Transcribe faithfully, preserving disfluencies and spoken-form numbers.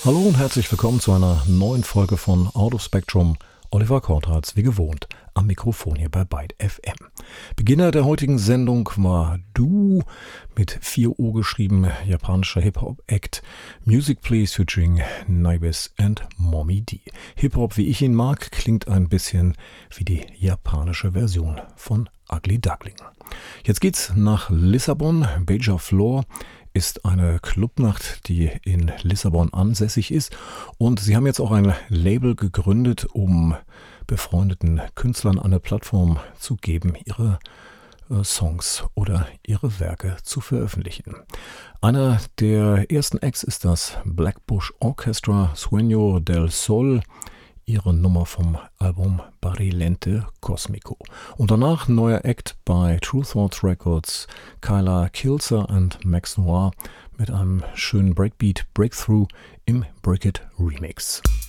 Hallo und herzlich willkommen zu einer neuen Folge von Out of Spectrum. Oliver Kortharz, wie gewohnt, am Mikrofon hier bei Byte F M. Beginner der heutigen Sendung war Du, mit vier O geschrieben, japanischer Hip-Hop-Act, Music Please featuring Nibis and Mommy D. Hip-Hop, wie ich ihn mag, klingt ein bisschen wie die japanische Version von Ugly Duckling. Jetzt geht's nach Lissabon. Beija Flor ist eine Clubnacht, die in Lissabon ansässig ist, und sie haben jetzt auch ein Label gegründet, um befreundeten Künstlern eine Plattform zu geben, ihre äh, Songs oder ihre Werke zu veröffentlichen. Einer der ersten Acts ist das Blackbush Orchestra, Sueño del Sol, ihre Nummer vom Album Barilente Cosmico. Und danach neuer Act bei True Thoughts Records, Kyla Kilser und Max Noir mit einem schönen Breakbeat Breakthrough im Break It Remix.